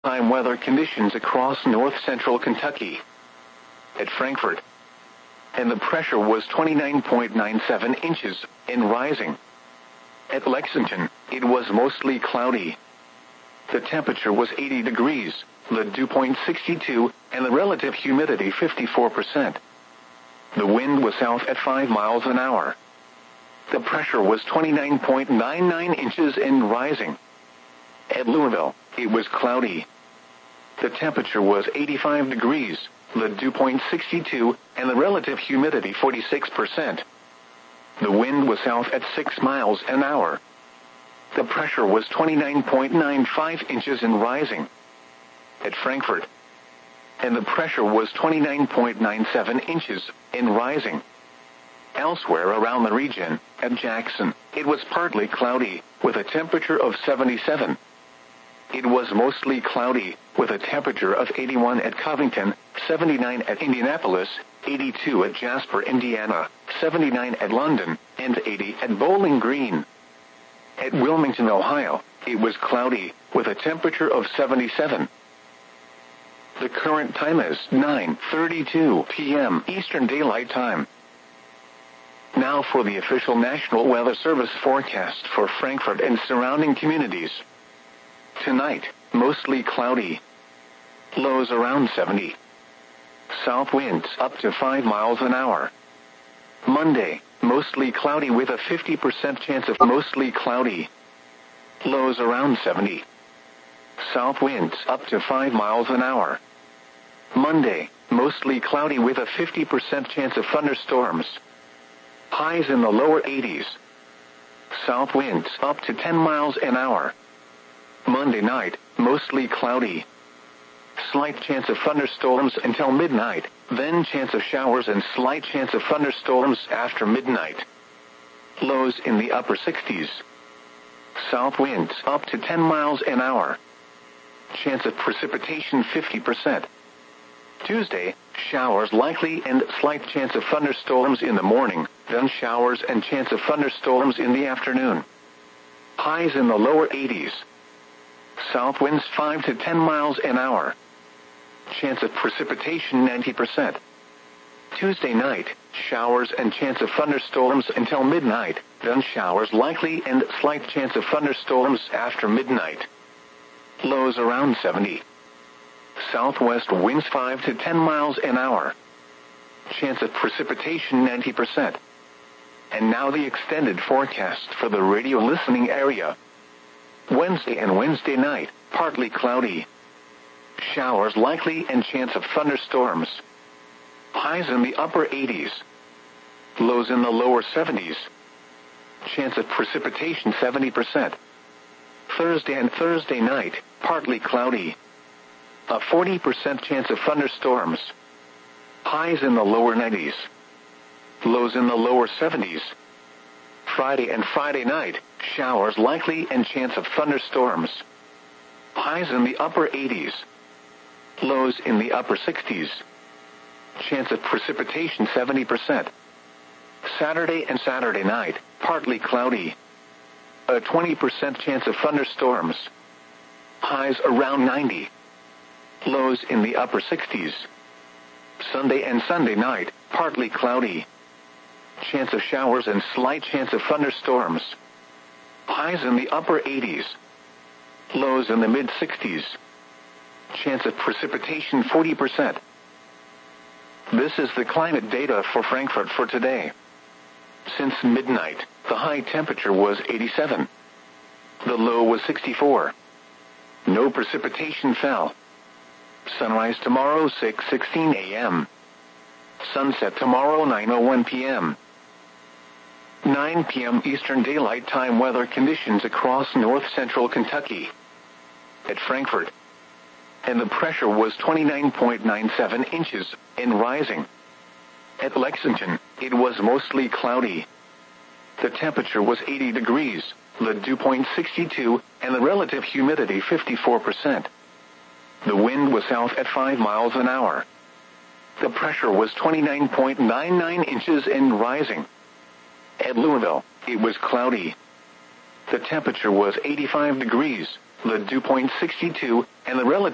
Time weather conditions across north-central Kentucky. At Frankfort, and the pressure was 29.97 inches and rising. At Lexington, it was mostly cloudy. The temperature was 80 degrees, the dew point 62, and the relative humidity 54%. The wind was south at 5 miles an hour. The pressure was 29.99 inches and rising. At Louisville, it was cloudy. The temperature was 85 degrees, the dew point 62, and the relative humidity 46%. The wind was south at 6 miles an hour. The pressure was 29.95 inches and rising. At Frankfort, and the pressure was 29.97 inches and rising. Elsewhere around the region, at Jackson, it was partly cloudy, with a temperature of 77. It was mostly cloudy, with a temperature of 81 at Covington, 79 at Indianapolis, 82 at Jasper, Indiana, 79 at London, and 80 at Bowling Green. At Wilmington, Ohio, it was cloudy, with a temperature of 77. The current time is 9:32 p.m. Eastern Daylight Time. Now for the official National Weather Service forecast for Frankfort and surrounding communities. Tonight, mostly cloudy. Lows around 70. South winds up to 5 miles an hour. Monday, mostly cloudy with a 50% chance of mostly cloudy. Lows around 70. South winds up to 5 miles an hour. Monday, mostly cloudy with a 50% chance of thunderstorms. Highs in the lower 80s. South winds up to 10 miles an hour. Monday night, mostly cloudy. Slight chance of thunderstorms until midnight, then chance of showers and slight chance of thunderstorms after midnight. Lows in the upper 60s. South winds up to 10 miles an hour. Chance of precipitation 50%. Tuesday, showers likely and slight chance of thunderstorms in the morning, then showers and chance of thunderstorms in the afternoon. Highs in the lower 80s. South winds 5 to 10 miles an hour. Chance of precipitation 90%. Tuesday night, showers and chance of thunderstorms until midnight, then showers likely and slight chance of thunderstorms after midnight. Lows around 70. Southwest winds 5 to 10 miles an hour. Chance of precipitation 90%. And now the extended forecast for the radio listening area. Wednesday and Wednesday night, partly cloudy. Showers likely and chance of thunderstorms. Highs in the upper 80s. Lows in the lower 70s. Chance of precipitation 70%. Thursday and Thursday night, partly cloudy. A 40% chance of thunderstorms. Highs in the lower 90s. Lows in the lower 70s. Friday and Friday night, showers likely and chance of thunderstorms. Highs in the upper 80s. Lows in the upper 60s. Chance of precipitation 70%. Saturday and Saturday night, partly cloudy. A 20% chance of thunderstorms. Highs around 90. Lows in the upper 60s. Sunday and Sunday night, partly cloudy. Chance of showers and slight chance of thunderstorms. Highs in the upper 80s. Lows in the mid-60s. Chance of precipitation 40%. This is the climate data for Frankfort for today. Since midnight, the high temperature was 87. The low was 64. No precipitation fell. Sunrise tomorrow 6:16 a.m. Sunset tomorrow 9:01 p.m. 9 p.m. Eastern Daylight Time weather conditions across north-central Kentucky. At Frankfort, and the pressure was 29.97 inches and rising. At Lexington, it was mostly cloudy. The temperature was 80 degrees, the dew point 62, and the relative humidity 54%. The wind was south at 5 miles an hour. The pressure was 29.99 inches and rising. At Louisville, it was cloudy. The temperature was 85 degrees, the dew point 62, and the relative